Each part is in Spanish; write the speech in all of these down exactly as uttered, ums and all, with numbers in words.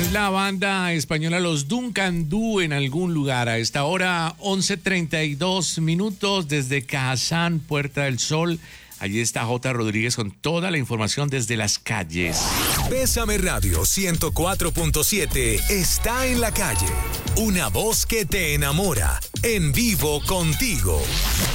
Es la banda española Los Duncan Du en algún lugar. A esta hora, once treinta y dos minutos desde Cajazán, Puerta del Sol. Allí está J. Rodríguez con toda la información desde las calles. Bésame Radio ciento cuatro punto siete está en la calle. Una voz que te enamora. En vivo contigo.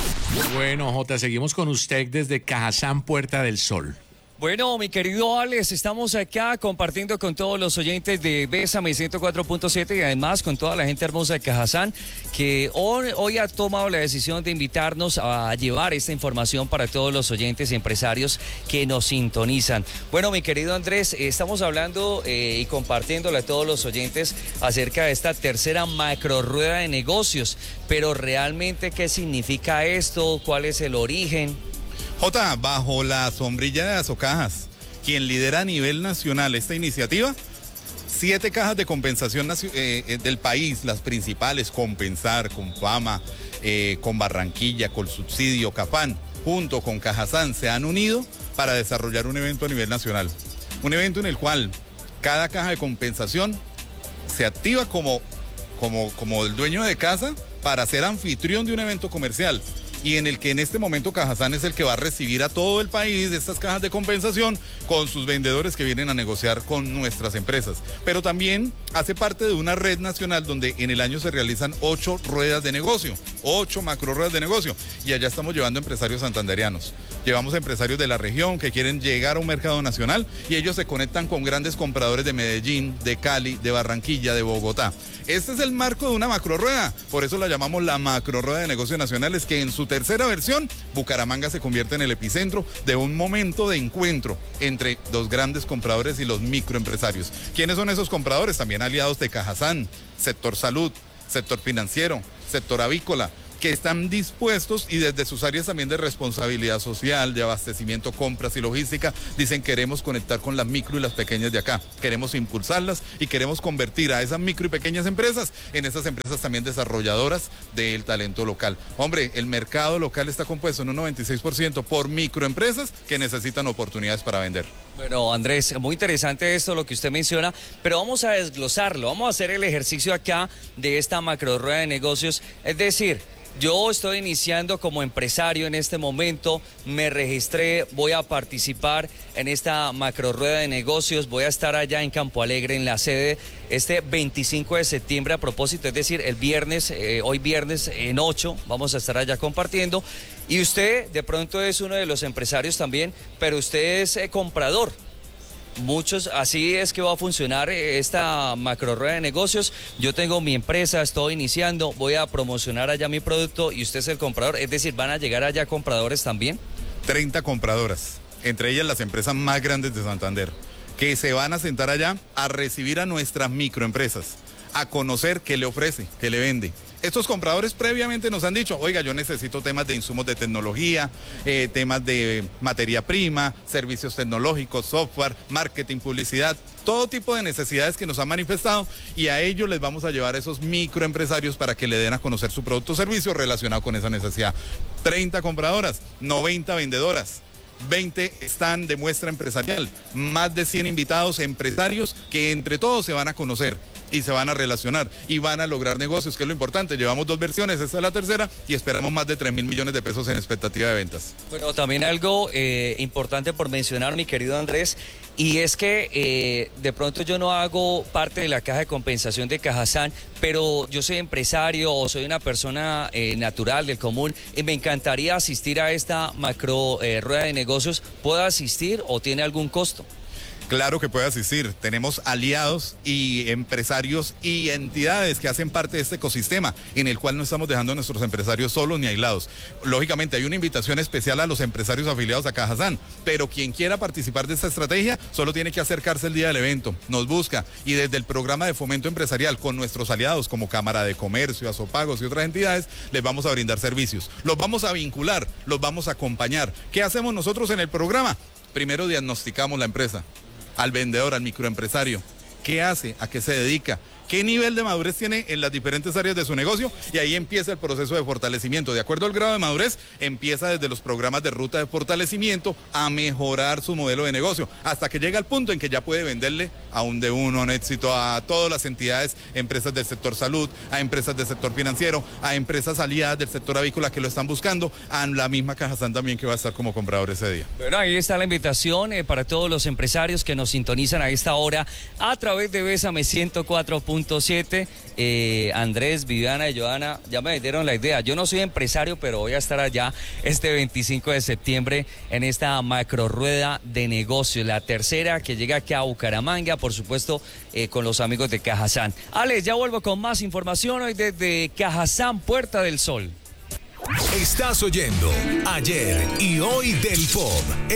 Bueno, J, seguimos con usted desde Cajazán, Puerta del Sol. Bueno, mi querido Alex, estamos acá compartiendo con todos los oyentes de Bésame ciento cuatro punto siete y además con toda la gente hermosa de Cajazán que hoy, hoy ha tomado la decisión de invitarnos a llevar esta información para todos los oyentes y empresarios que nos sintonizan. Bueno, mi querido Andrés, estamos hablando eh, y compartiéndole a todos los oyentes acerca de esta tercera macro rueda de negocios, pero realmente, ¿qué significa esto? ¿Cuál es el origen? Jota, bajo la sombrilla de Asocajas, quien lidera a nivel nacional esta iniciativa, siete cajas de compensación eh, del país, las principales, Compensar, Confama, eh, con Barranquilla, con Subsidio, Cafán, junto con Cajazán, se han unido para desarrollar un evento a nivel nacional. Un evento en el cual cada caja de compensación se activa como, como, como el dueño de casa para ser anfitrión de un evento comercial. Y en el que en este momento Cajazán es el que va a recibir a todo el país de estas cajas de compensación con sus vendedores que vienen a negociar con nuestras empresas. Pero también hace parte de una red nacional donde en el año se realizan ocho ruedas de negocio, ocho macro ruedas de negocio. Y allá estamos llevando empresarios santanderianos. Llevamos empresarios de la región que quieren llegar a un mercado nacional y ellos se conectan con grandes compradores de Medellín, de Cali, de Barranquilla, de Bogotá. Este es el marco de una macro rueda, por eso la llamamos la macro rueda de negocios nacionales, que en su tercera versión, Bucaramanga se convierte en el epicentro de un momento de encuentro entre los grandes compradores y los microempresarios. ¿Quiénes son esos compradores? También aliados de Cajazán, sector salud, sector financiero, sector avícola, que están dispuestos y desde sus áreas también de responsabilidad social, de abastecimiento, compras y logística, dicen queremos conectar con las micro y las pequeñas de acá, queremos impulsarlas y queremos convertir a esas micro y pequeñas empresas en esas empresas también desarrolladoras del talento local. Hombre, el mercado local está compuesto en un noventa y seis por ciento por microempresas que necesitan oportunidades para vender. Bueno, Andrés, muy interesante esto, lo que usted menciona, pero vamos a desglosarlo, vamos a hacer el ejercicio acá de esta macro rueda de negocios, es decir, yo estoy iniciando como empresario en este momento, me registré, voy a participar en esta macro rueda de negocios, voy a estar allá en Campo Alegre en la sede este veinticinco de septiembre a propósito, es decir, el viernes, eh, hoy viernes en ocho, vamos a estar allá compartiendo. Y usted de pronto es uno de los empresarios también, pero usted es eh, comprador. Muchos, así es que va a funcionar esta macro rueda de negocios. Yo tengo mi empresa, estoy iniciando, voy a promocionar allá mi producto y usted es el comprador, es decir, ¿van a llegar allá compradores también? treinta compradoras, entre ellas las empresas más grandes de Santander, que se van a sentar allá a recibir a nuestras microempresas, a conocer qué le ofrece, qué le vende. Estos compradores previamente nos han dicho, oiga, yo necesito temas de insumos de tecnología, eh, temas de materia prima, servicios tecnológicos, software, marketing, publicidad, todo tipo de necesidades que nos han manifestado y a ellos les vamos a llevar a esos microempresarios para que le den a conocer su producto o servicio relacionado con esa necesidad. treinta compradoras, noventa vendedoras. veinte están de muestra empresarial, más de cien invitados empresarios que entre todos se van a conocer y se van a relacionar y van a lograr negocios, que es lo importante. Llevamos dos versiones, esta es la tercera y esperamos más de tres mil millones de pesos en expectativa de ventas. Bueno, también algo eh, importante por mencionar, mi querido Andrés, y es que eh, de pronto yo no hago parte de la caja de compensación de Cajazán, pero yo soy empresario o soy una persona eh, natural del común y me encantaría asistir a esta macro eh, rueda de negocios. ¿Puedo asistir o tiene algún costo? Claro que puede asistir. Tenemos aliados y empresarios y entidades que hacen parte de este ecosistema en el cual no estamos dejando a nuestros empresarios solos ni aislados. Lógicamente hay una invitación especial a los empresarios afiliados a Cajazán, pero quien quiera participar de esta estrategia solo tiene que acercarse el día del evento, nos busca y desde el programa de fomento empresarial con nuestros aliados como Cámara de Comercio, Azopagos y otras entidades les vamos a brindar servicios. Los vamos a vincular, los vamos a acompañar. ¿Qué hacemos nosotros en el programa? Primero diagnosticamos la empresa, al vendedor, al microempresario. qué hace, a qué se dedica, qué nivel de madurez tiene en las diferentes áreas de su negocio, y ahí empieza el proceso de fortalecimiento. De acuerdo al grado de madurez, empieza desde los programas de ruta de fortalecimiento a mejorar su modelo de negocio, hasta que llega al punto en que ya puede venderle a un de uno, a un éxito, a todas las entidades, empresas del sector salud, a empresas del sector financiero, a empresas aliadas del sector avícola que lo están buscando, a la misma Cajazán también que va a estar como comprador ese día. Bueno, ahí está la invitación eh, para todos los empresarios que nos sintonizan a esta hora a través de Bésame ciento cuatro punto siete. Eh, Andrés, Viviana y Joana ya me dieron la idea. Yo no soy empresario, pero voy a estar allá este veinticinco de septiembre en esta macro rueda de negocios, la tercera que llega aquí a Bucaramanga, por supuesto, eh, con los amigos de Cajazán. Alex, ya vuelvo con más información hoy desde Cajazán, Puerta del Sol. Estás oyendo Ayer y Hoy del Pop.